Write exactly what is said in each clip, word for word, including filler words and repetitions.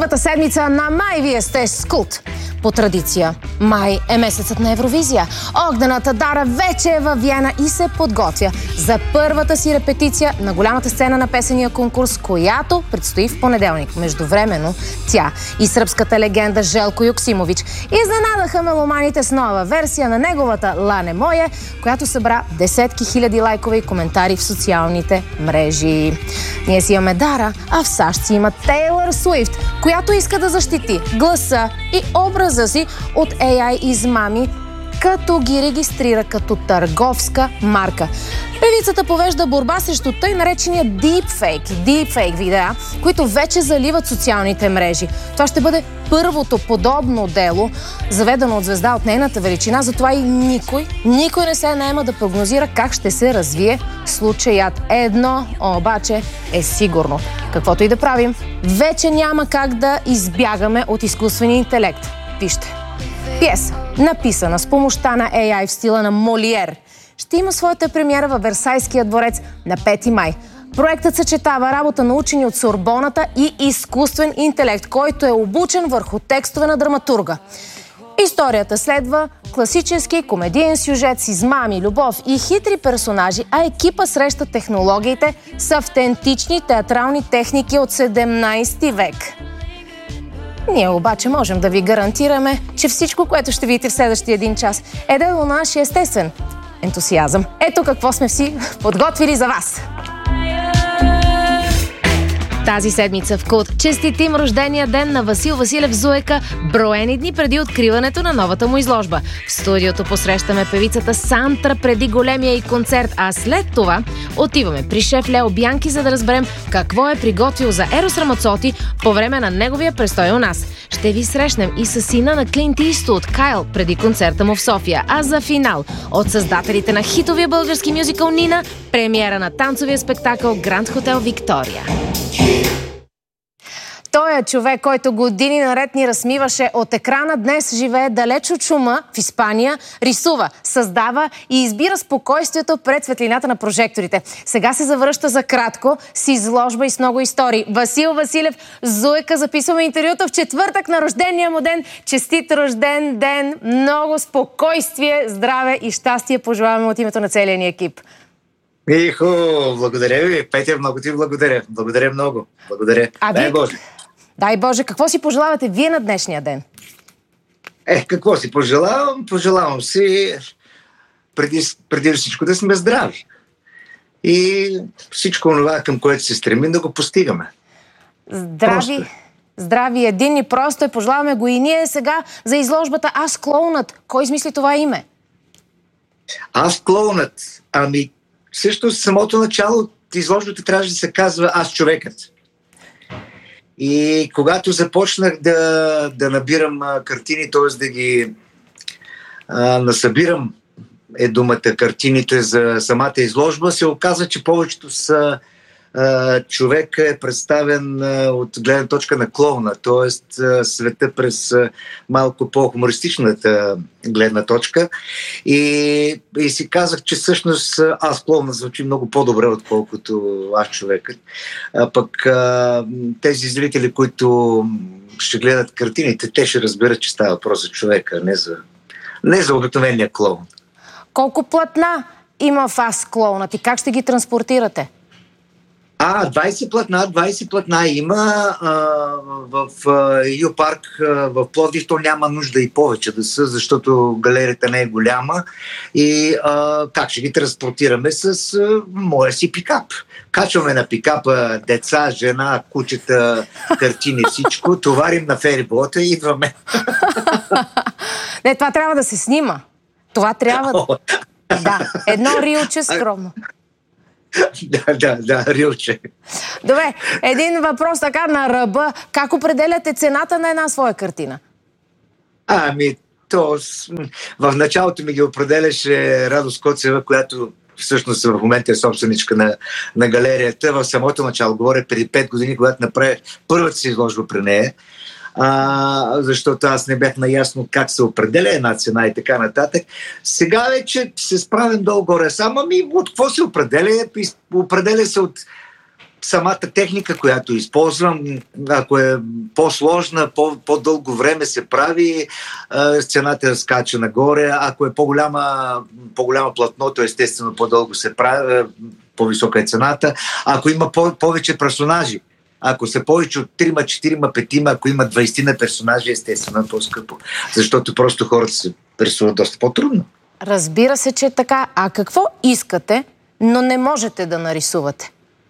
Първата седмица на май вие сте с Култ. По традиция, май е месецът на Евровизия. Огнената Дара вече е във Виена и се подготвя за първата си репетиция на голямата сцена на песения конкурс, която предстои в понеделник. Междувременно тя и сръбската легенда Желко Йоксимович изненадаха меломаните с нова версия на неговата "Лане Мое", която събра десетки хиляди лайкове и коментари в социалните мрежи. Ние си имаме Дара, а в САЩ си има Тейлър Суифт, която иска да защити гласа и образа си от Ей Ай измами, като ги регистрира като търговска марка. Певицата повежда борба срещу тъй наречения deepfake, deepfake видеа, които вече заливат социалните мрежи. Това ще бъде първото подобно дело, заведено от звезда от нейната величина, затова и никой, никой не се наема да прогнозира как ще се развие случаят. Едно обаче е сигурно. Каквото и да правим, вече няма как да избягаме от изкуствения интелект. Вижте. Пиеса, написана с помощта на Ей Ай в стила на Молиер, ще има своята премиера във Версайския дворец на пети май. Проектът съчетава работа на учени от Сорбоната и изкуствен интелект, който е обучен върху текстове на драматурга. Историята следва класически комедиен сюжет с измами, любов и хитри персонажи, а екипа среща технологиите с автентични театрални техники от седемнайсети век. Ние обаче можем да ви гарантираме, че всичко, което ще видите в следващия един час, е дело на нашия естествен ентусиазъм. Ето какво сме си подготвили за вас. Тази седмица в Култ честитим рождения ден на Васил Василев Зуека, броени дни преди откриването на новата му изложба. В студиото посрещаме певицата Сантра преди големия и концерт, а след това отиваме при шеф Лео Бянки, за да разберем какво е приготвил за Ерос Рамацоти по време на неговия престой у нас. Ще ви срещнем и със сина на Клинт Иствуд, Кайл, преди концерта му в София. А за финал, от създателите на хитовия български мюзикъл Нина, премиера на танцовия спектакъл Гранд Хотел Виктория. Той е човек, който години наред ни разсмиваше от екрана, днес живее далеч от шума в Испания, рисува, създава и избира спокойствието пред светлината на прожекторите. Сега се завръща за кратко с изложба и с много истории. Васил Василев Зуека, записваме интервюто в четвъртък на рождения му ден. Честит рожден ден, много спокойствие, здраве и щастие пожелаваме от името на целия ни екип. Ихо, благодаря ви. Петя, много ти благодаря. Благодаря много. Благодаря. А Дай вие... Боже. Дай Боже, какво си пожелавате вие на днешния ден? Е, какво си пожелавам? Пожелавам си преди, преди всичко да сме здрави. И всичко това, към което се стремим, да го постигаме. Здрави, просто. Здрави, един и просто е. Пожелаваме го и ние сега за изложбата Аз клоунът. Кой измисли това име? Аз клоунът. Ами, всъщност самото начало от изложбата трябваше да се казва Аз човекът. И когато започнах да, да набирам а, картини, т.е. да ги а, насъбирам, е думата, картините за самата изложба, се оказа, че повечето са а, човек е представен а, от гледна точка на клоуна, т.е. света през а, малко по-хумористичната гледна точка. И, и си казах, че всъщност Аз клоуна звучи много по-добре, отколкото Аз човекът. А пък а, тези зрители, които ще гледат картините, те ще разберат, че става въпрос за човека, не за, не за обикновения клоун. Колко платна има в Аз клоунът и как ще ги транспортирате? А, двайсет платна, двайсет платна има а, в Ю парк в Пловдив. То няма нужда и повече да са, защото галерията не е голяма. И а, как ще ги транспортираме? С а, моя си пикап. Качваме на пикапа деца, жена, кучета, картини, всичко. Товарим на ферибота и идваме. Не, това трябва да се снима. Това трябва... Да, едно рилче скромно. Да, да, да, рилче. Добре, един въпрос така на ръба. Как определяте цената на една своя картина? Ами, то в началото ми ги определяше Радост Коцева, която всъщност в момента е собственичка на, на галерията. В самото начало, говоря преди пет години, когато направих първата си изложба при нея. А, защото аз не бях наясно как се определя една цена и така нататък. Сега вече се справям долу-горе. Само ми от какво се определя? Определя се от самата техника, която използвам, ако е по-сложна, по- по-дълго време се прави, цената скача нагоре. Ако е по-голяма, по-голяма платното, естествено по-дълго се прави, по-висока е цената. Ако има по- повече персонажи, ако са повече от трима, четирима, петима, ако има двайсет на персонажи, естествено е по-скъпо. Защото просто хората се рисуват доста по-трудно. Разбира се, че е така. А какво искате, но не можете да нарисувате?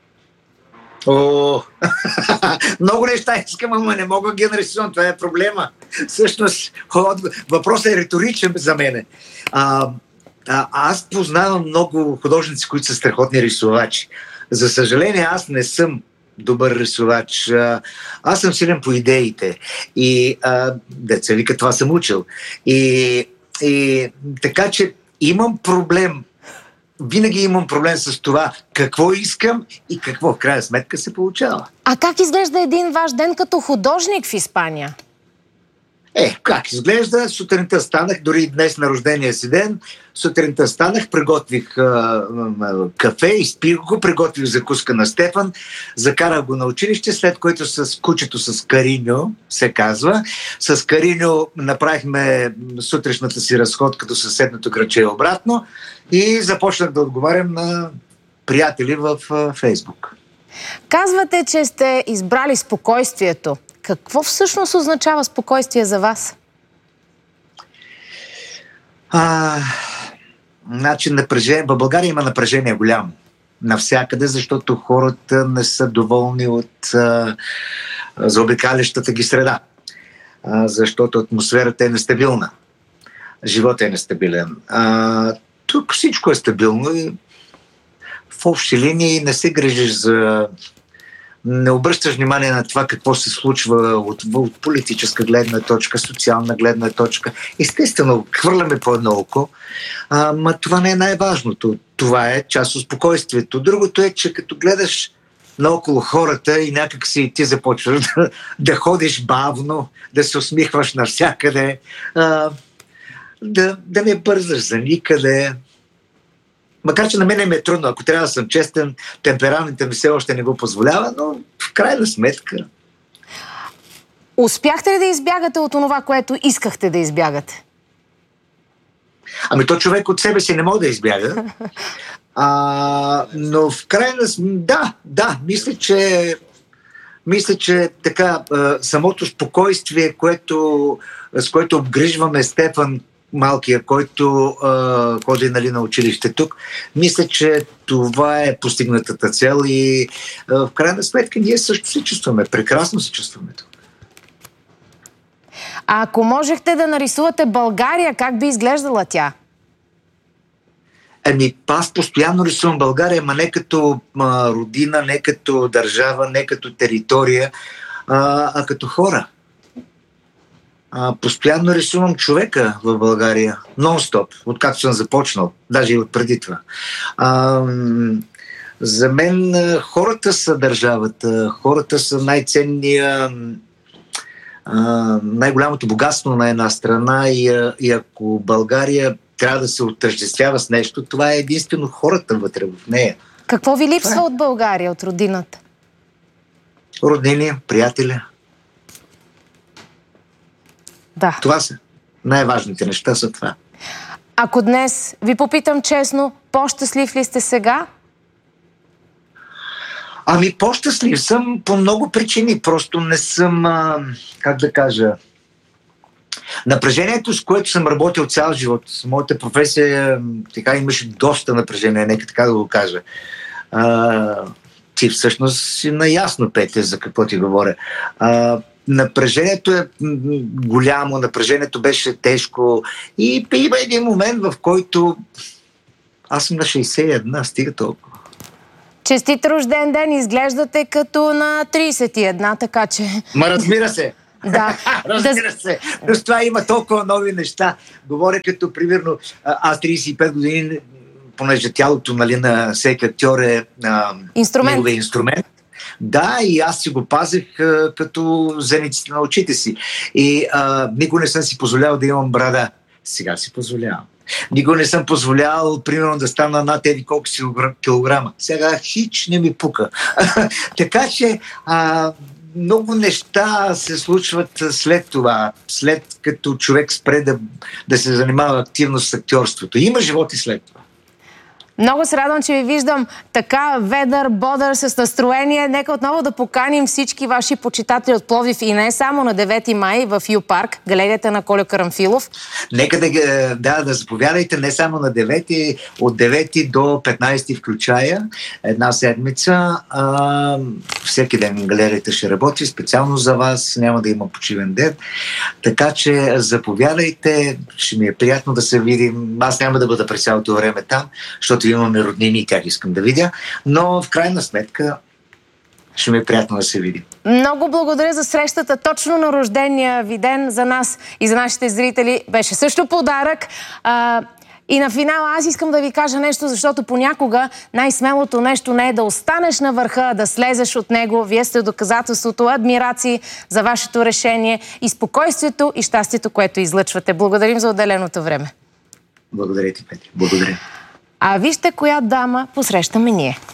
О, много неща искам, ама не мога да ги нарисувам. Това е проблема. Всъщност, въпросът е риторичен за мене. А, а, аз познавам много художници, които са страхотни рисувачи. За съжаление, аз не съм добър рисувач. Аз съм силен по идеите. И а, деца вика, това съм учил. И, и така че имам проблем. Винаги имам проблем с това какво искам и какво в крайна сметка се получава. А как изглежда един ваш ден като художник в Испания? Е, как изглежда? Сутринта станах, дори днес на рождения си ден, сутринта станах, приготвих а, а, кафе, изпих го, приготвих закуска на Стефан, закарах го на училище, след което с кучето с Кариньо, се казва, с Кариньо направихме сутрешната си разходка до съседното градче обратно и започнах да отговарям на приятели в а, Фейсбук. Казвате, че сте избрали спокойствието. Какво всъщност означава спокойствие за вас? А, значи напрежение. В България има напрежение голямо. Навсякъде, защото хората не са доволни от а, заобикалящата ги среда. А, защото атмосферата е нестабилна. Животът е нестабилен. А, тук всичко е стабилно и в общи линии не се грижиш за... Не обръщаш внимание на това какво се случва от, от политическа гледна точка, социална гледна точка. Естествено, хвърляме по едно око, но това не е най-важното. Това е част от спокойствието. Другото е, че като гледаш наоколо хората и някак си ти започваш да, да ходиш бавно, да се усмихваш навсякъде, а, да, да не бързаш за никъде. Макар че на мен ми е трудно, ако трябва да съм честен, темпераментът ми все още не го позволява, но в крайна сметка. Успяхте ли да избягате от това, което искахте да избягате? Ами то човек от себе си не може да избяга. А, но в крайна сметка, да, да, мисля, че мисля, че така самото спокойствие, което, с което обгрижваме Стефан, малкия, който а, ходи нали, на училище тук, мисля, че това е постигнатата цел и а, в крайна сметка ние също се чувстваме. Прекрасно се чувстваме тук. А ако можехте да нарисувате България, как би изглеждала тя? Ами, аз постоянно рисувам България, ма не като а, родина, не като държава, не като територия, а, а като хора. А, постоянно рисувам човека в България, нон-стоп, откакто съм започнал, даже и от преди това. А, за мен хората са държавата, хората са най-ценния, а, най-голямото богатство на една страна и, и ако България трябва да се отъждествява с нещо, това е единствено хората вътре в нея. Какво ви липсва е от България, от родината? Роднини, приятели. Да. Това са най-важните неща са това. Ако днес ви попитам честно, по-щастлив ли сте сега? Ами по-щастлив съм по много причини. Просто не съм, а, как да кажа, напрежението, с което съм работил цял живот, с моята професия, така имаше доста напрежение, нека така да го кажа. А, ти всъщност си наясно, Петя, за какво ти говоря. А, напрежението е голямо, напрежението беше тежко и има един момент, в който аз съм на шейсет и една, стига толкова. Честит рожден ден, изглеждате като на трийсет и една, така че... Ма разбира се! Да. Разбира се. Но с това има толкова нови неща. Говоря като, примерно, аз трийсет и пет години, понеже тялото нали, на всеки актьор е а, инструмент. неговия инструмент. Да, и аз си го пазех а, като зениците на очите си. И а, никога не съм си позволявал да имам брада. Сега си позволявам. Никога не съм позволявал, примерно, да стана над еди колко си килограма. Сега хич не ми пука. Така че а, много неща се случват след това, след като човек спре да, да се занимава активно с актьорството. Има живот и след това. Много се радвам, че ви виждам така ведър, бодър, с настроение. Нека отново да поканим всички ваши почитатели от Пловдив и не само на девети май в Ю Парк, галерията на Кольо Карамфилов. Нека да, да, да заповядайте не само на девети, от девети до петнайсети включая, една седмица. А, всеки ден галерията ще работи, специално за вас, няма да има почивен ден. Така че заповядайте, ще ми е приятно да се видим. Аз няма да бъда през цялото време там, защото имаме роднини и тях искам да видя, но в крайна сметка ще ми е приятно да се видим. Много благодаря за срещата. Точно на рождения ви ден за нас и за нашите зрители беше също подарък. А, и на финал аз искам да ви кажа нещо, защото понякога най-смелото нещо не е да останеш на върха, а да слезеш от него. Вие сте доказателството, адмирации за вашето решение и спокойствието и щастието, което излъчвате. Благодарим за отделеното време. Благодаря ти, Петри. Благодаря. А вижте коя дама посрещаме ние.